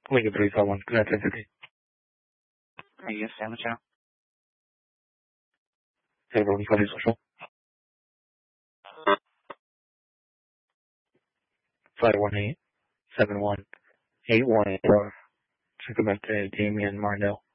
Lincoln 351, good afternoon. Yes, amateur. Hey, Roland, Cody Social. 518-71-8184. Check back to Damian Marnell.